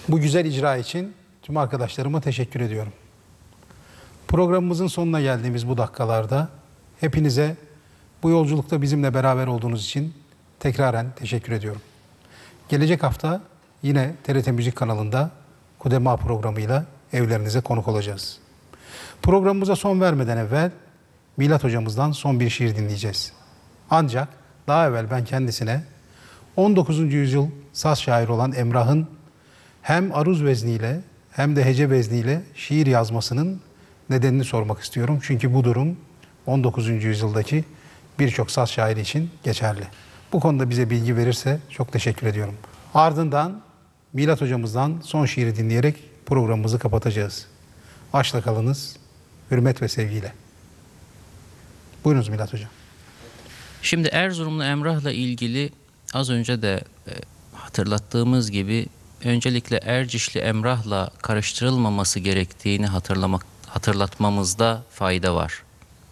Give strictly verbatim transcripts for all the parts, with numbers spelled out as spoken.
Bu güzel icra için tüm arkadaşlarıma teşekkür ediyorum. Programımızın sonuna geldiğimiz bu dakikalarda hepinize bu yolculukta bizimle beraber olduğunuz için tekraren teşekkür ediyorum. Gelecek hafta yine T R T Müzik kanalında Kudema programıyla evlerinize konuk olacağız. Programımıza son vermeden evvel Milat hocamızdan son bir şiir dinleyeceğiz. Ancak daha evvel ben kendisine on dokuzuncu yüzyıl saz şairi olan Emrah'ın hem aruz vezniyle hem de hece vezniyle şiir yazmasının nedenini sormak istiyorum. Çünkü bu durum on dokuzuncu yüzyıldaki birçok saz şairi için geçerli. Bu konuda bize bilgi verirse çok teşekkür ediyorum. Ardından Milat hocamızdan son şiiri dinleyerek programımızı kapatacağız. Aşkla kalınız, hürmet ve sevgiyle. Buyurunuz Milat hocam. Şimdi Erzurumlu Emrah'la ilgili az önce de e, hatırlattığımız gibi öncelikle Ercişli Emrah'la karıştırılmaması gerektiğini hatırlamak, hatırlatmamızda fayda var.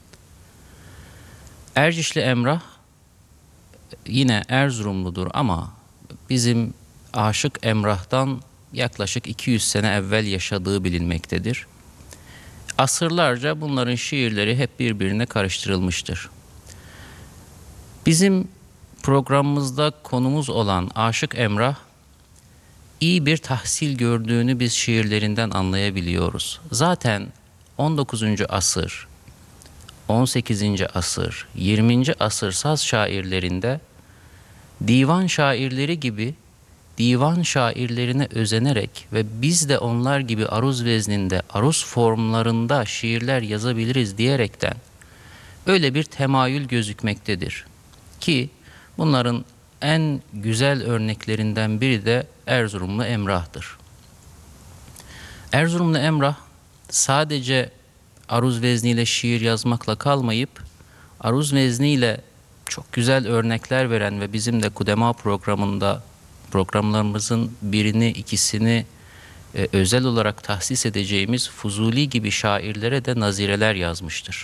Ercişli Emrah yine Erzurumludur ama bizim Aşık Emrah'tan yaklaşık iki yüz sene evvel yaşadığı bilinmektedir. Asırlarca bunların şiirleri hep birbirine karıştırılmıştır. Bizim programımızda konumuz olan Aşık Emrah, iyi bir tahsil gördüğünü biz şiirlerinden anlayabiliyoruz. Zaten on dokuzuncu asır, on sekizinci asır, yirminci asır saz şairlerinde divan şairleri gibi divan şairlerine özenerek ve biz de onlar gibi aruz vezninde, aruz formlarında şiirler yazabiliriz diyerekten öyle bir temayül gözükmektedir. Ki bunların en güzel örneklerinden biri de Erzurumlu Emrah'tır. Erzurumlu Emrah sadece aruz vezniyle şiir yazmakla kalmayıp aruz vezniyle çok güzel örnekler veren ve bizim de Kudema programında programlarımızın birini ikisini e, özel olarak tahsis edeceğimiz Fuzuli gibi şairlere de nazireler yazmıştır.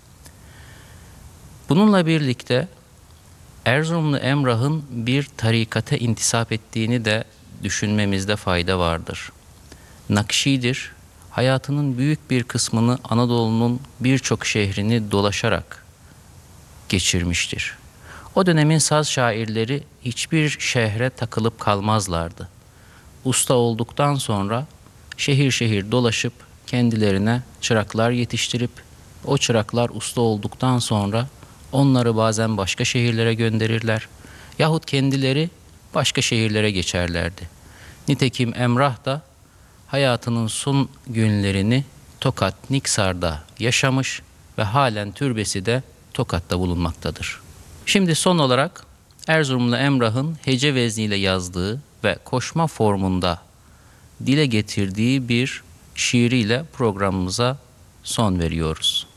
Bununla birlikte Erzurumlu Emrah'ın bir tarikate intisap ettiğini de düşünmemizde fayda vardır. Nakşidir, hayatının büyük bir kısmını Anadolu'nun birçok şehrini dolaşarak geçirmiştir. O dönemin saz şairleri hiçbir şehre takılıp kalmazlardı. Usta olduktan sonra şehir şehir dolaşıp kendilerine çıraklar yetiştirip o çıraklar usta olduktan sonra onları bazen başka şehirlere gönderirler yahut kendileri başka şehirlere geçerlerdi. Nitekim Emrah da hayatının son günlerini Tokat, Niksar'da yaşamış ve halen türbesi de Tokat'ta bulunmaktadır. Şimdi son olarak Erzurumlu Emrah'ın hece vezniyle yazdığı ve koşma formunda dile getirdiği bir şiiriyle programımıza son veriyoruz.